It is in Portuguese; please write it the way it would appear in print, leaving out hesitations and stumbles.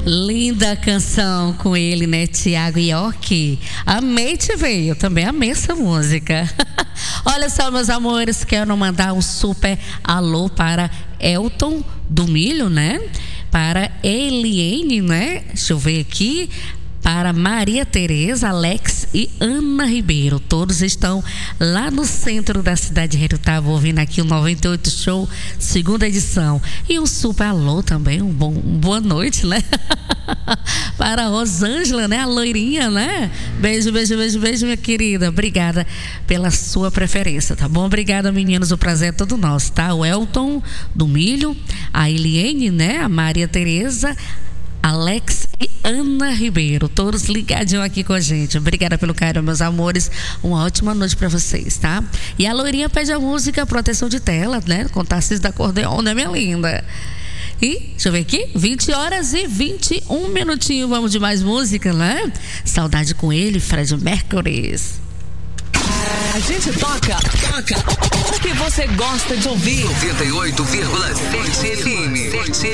Linda canção com ele, né? Tiago York. Amei te ver, eu também amei essa música. Olha só, meus amores, quero mandar um super alô para Elton do Milho, né? Para Eliane, né? Deixa eu ver aqui. Para Maria Tereza, Alex e Ana Ribeiro. Todos estão lá no centro da cidade de Herutaba, ouvindo aqui o 98 Show, segunda edição. E um super alô também, boa noite, né? Para a Rosângela, né? A loirinha, né? Beijo, beijo, beijo, beijo, minha querida. Obrigada pela sua preferência, tá bom? Obrigada, meninos. O prazer é todo nosso, tá? O Elton do Milho, a Eliane, né? A Maria Tereza, Alex e Ana Ribeiro, todos ligadinhos aqui com a gente. Obrigada pelo carinho, meus amores. Uma ótima noite pra vocês, tá? E a loirinha pede a música Proteção de Tela, né? Com Tarcísio da Acordeon, né, minha linda? E, deixa eu ver aqui, 20 horas e 21 minutinhos. Vamos de mais música, né? Saudade com ele, Fred Mercury. A gente toca o que você gosta de ouvir. 98,7 FM.